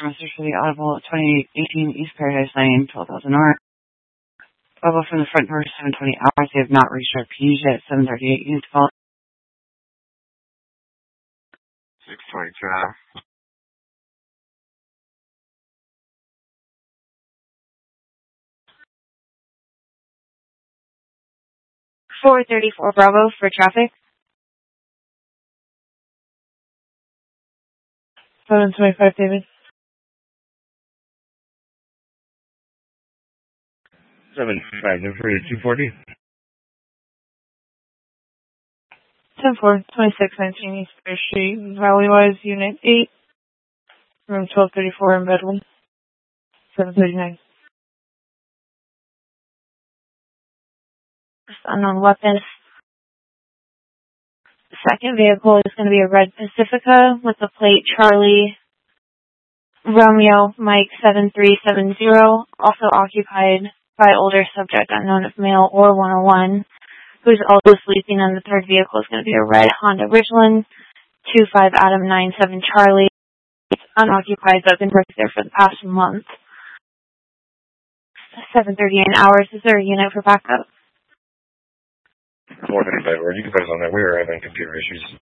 message for the Audible 2018 East Paradise Lane, 12,000 North. Bubble from the front door, 7:20 hours. They have not reached our PG yet, 7:38. You need to call 622. 434 Bravo for traffic. 725 David. 7-5, number 240. 10-4, 2619 East Fair Street, Valleywise, Unit 8, room 1234 in Bedlam. 739. Unknown weapon. The second vehicle is going to be a red Pacifica with the plate Charlie Romeo Mike 7370, also occupied by older subject unknown if male or 101, who's also sleeping, and the third vehicle is going to be a red Honda Ridgeland 25 Adam 97 Charlie. It's unoccupied, but been working there for the past month. 7:39 hours. Is there a unit for backup? 435, where you can put us on that. We were having computer issues.